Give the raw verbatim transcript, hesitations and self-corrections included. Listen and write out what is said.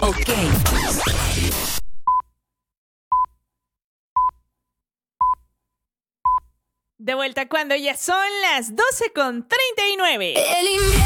Ok. De vuelta cuando ya son las doce con treinta y nueve. El